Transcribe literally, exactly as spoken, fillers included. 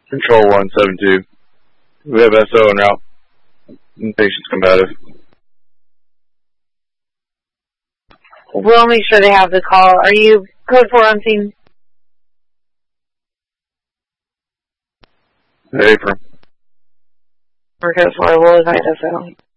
Control one seven two. We have S O en route. Patient's combative. We'll make sure they have the call. Are you code four on scene? Hey, from. We're code four. We'll advise S O.